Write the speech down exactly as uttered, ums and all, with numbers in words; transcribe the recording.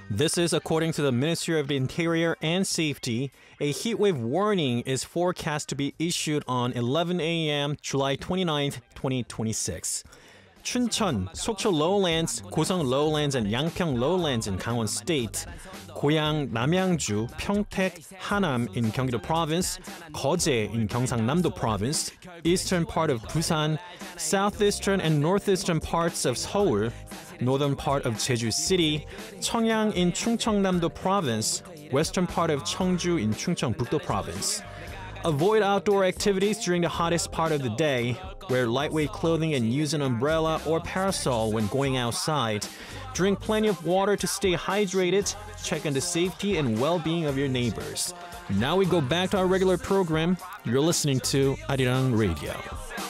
This is according to the Ministry of the Interior and Safety. A heatwave warning is forecast to be issued on eleven a.m. July twenty-ninth, twenty twenty-six. Chuncheon, Sokcho Lowlands, Gosong Lowlands, and Yangpyeong Lowlands in Gangwon State, Goyang, Namyangju, Pyeongtaek, Hanam in Gyeonggi-do Province, Geoje in Gyeongsangnam-do Province, eastern part of Busan, southeastern and northeastern parts of Seoul, northern part of Jeju City, Cheongyang in Chungcheongnam-do Province, western part of Cheongju in Chungcheongbuk-do Province. Avoid outdoor activities during the hottest part of the day. Wear lightweight clothing and use an umbrella or parasol when going outside. Drink plenty of water to stay hydrated. Check on the safety and well-being of your neighbors. Now we go back to our regular program. You're listening to Arirang Radio.